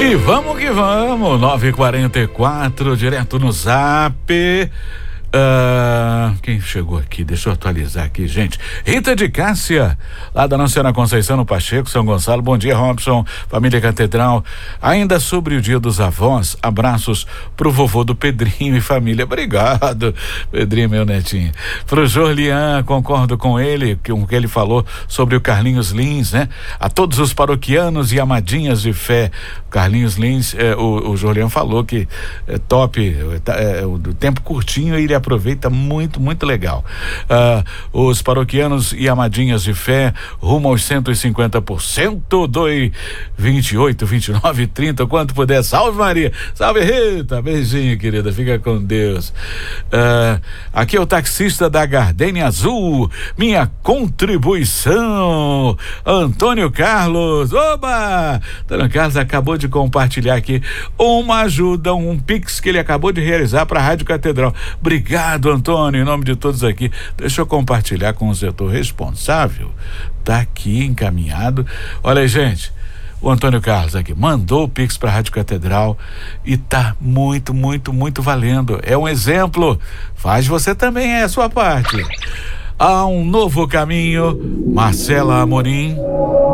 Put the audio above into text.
E vamos que vamos, 9h44, direto no Zap. Quem chegou aqui? Deixa eu atualizar aqui, gente. Rita de Cássia, lá da Nossa Senhora Conceição, no Pacheco, São Gonçalo. Bom dia, Robson, família Catedral. Ainda sobre o dia dos avós, abraços pro vovô do Pedrinho e família. Obrigado, Pedrinho, meu netinho. Pro Jorlian, concordo com ele, com o que ele falou sobre o Carlinhos Lins, né? A todos os paroquianos e amadinhas de fé. Carlinhos Lins, o Jorlian falou que é top, o tempo curtinho ele aproveita muito, muito legal. Os paroquianos e amadinhas de fé rumo aos 150%, 28, 29, 30, quanto puder. Salve, Maria, salve, Rita, beijinho, querida, fica com Deus. Aqui é o taxista da Gardenia Azul, minha contribuição, Antônio Carlos. Oba! Antônio Carlos acabou de compartilhar aqui uma ajuda, um Pix que ele acabou de realizar para a Rádio Catedral. Obrigado, Antônio, em nome de todos aqui. Deixa eu compartilhar com o setor responsável. Tá aqui encaminhado. Olha aí, gente, o Antônio Carlos aqui mandou o Pix para a Rádio Catedral e tá muito, muito, muito valendo. É um exemplo. Faz você também a sua parte. Há um novo caminho. Marcela Amorim.